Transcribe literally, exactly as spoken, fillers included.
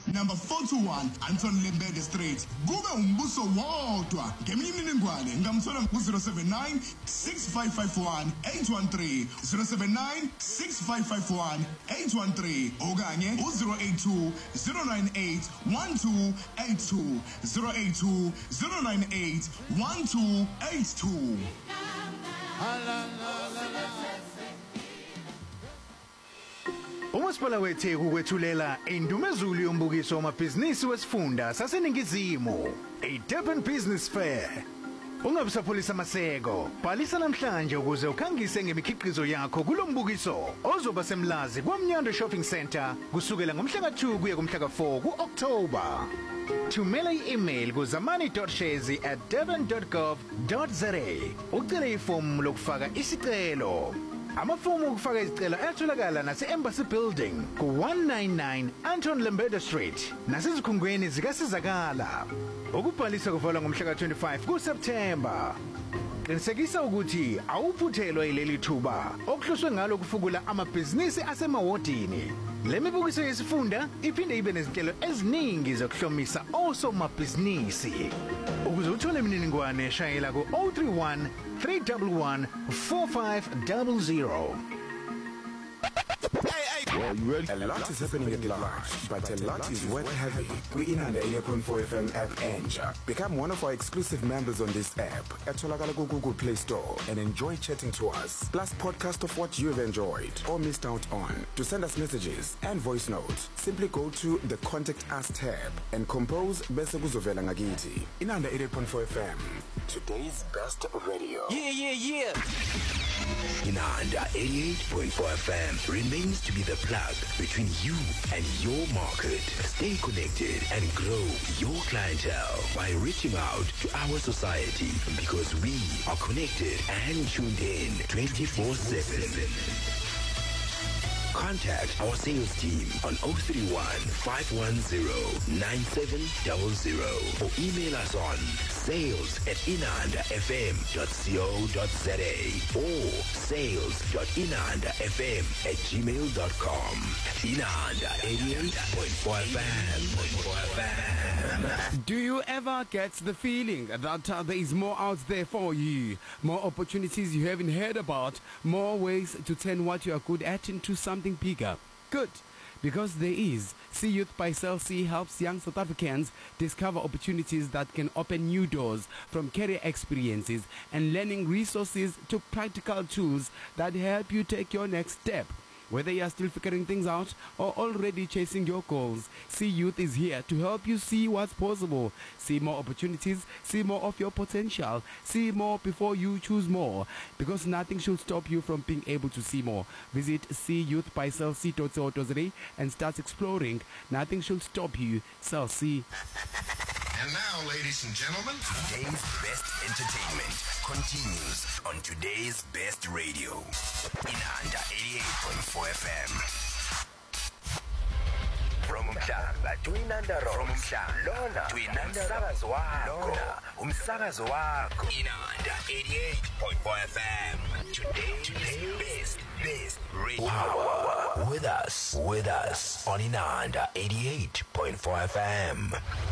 number four twenty-one Anton Lembede Street. Kube umbuso wodwa. Ngeminye imininingwane ngamthola ku zero seven nine six five five one eight one three zero seven nine six five five one eight one three okanye u zero eight two zero nine eight one two eight two zero eight two zero nine eight one two eight two. Umasipala weTheku kwethulela indumezulu yombukiso wamabhizinisi wesifunda saseningizimu, iDurban Business Fair. Ungabusapholisa maseko, bhalisa namhlanje ukuze ukhangise ngemikhiqizo yakho kulombukiso ozoba semlazi kwaMnyando Shopping Center kusukela ngomhla ka two kuya kumhla ka four kuOctober. Thumela i-email ku zamani dot shezi at durban dot gov dot za ucele ifomu lokufaka isicelo. Amafomu okufaka izicelo ayatholakala nase-Embassy Building ku one ninety-nine Anton Lembede Street nasezikhungweni zikasizakala. Ukubhalisa kuvalwa ngomhla ka twenty-five kuSeptember. Qinisekisa ukuthi awuphuthelwa yileli thuba okuhloswe ngalo kufukula amabhizinisi asemawodini. Le mibukiso yesifunda iphinde ibe nezinhlelo eziningi zokuhlomisa osomabhizinisi. Ukuze uthole imininingwane shayela ku zero three one three one one four five zero zero. Well, you ready? A lot is happening at large, but a lot is worth having. We in on the eighty point four F M app Enja. Become one of our exclusive members on this app at Google Play Store and enjoy chatting to us. Plus podcast of what you've enjoyed or missed out on. To send us messages and voice notes, simply go to the Contact Us tab and compose Bese Kuzovela Ngakiti. In on the eighty point four F M, today's best radio. Yeah, yeah, yeah. Inanda eighty-eight point four F M remains to be the plug between you and your market. Stay connected and grow your clientele by reaching out to our society because we are connected and tuned in twenty-four seven. Contact our sales team on zero three one five one zero nine seven zero zero or email us on sales at inanda f m dot co dot za or sales dot inanda f m at gmail dot com. Inanda eighty-eight point four F M. Do you ever get the feeling that uh, there is more out there for you? More opportunities you haven't heard about? More ways to turn what you are good at into something bigger? Good. Because there is. See Youth by Cell C helps young South Africans discover opportunities that can open new doors, from career experiences and learning resources to practical tools that help you take your next step. Whether you are still figuring things out or already chasing your goals, See Youth is here to help you see what's possible. See more opportunities, see more of your potential, see more before you choose more, because nothing should stop you from being able to see more. Visit see youth by cell c dot co dot za and start exploring. Nothing should stop you. Cell C. And now, ladies and gentlemen, today's best entertainment continues on today's best radio. Inanda eighty-eight point four F M. From Umhlanga to Inanda Road. From Umhlanga to Inanda Road. Umsakazo wako. Inanda eighty-eight point four F M. Today's, today's best, best radio. Power. With us, with us on Inanda eighty-eight point four F M.